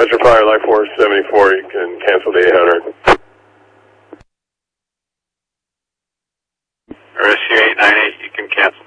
Roger, Fire Life Force 74, you can cancel the 800. RSU 898, you can cancel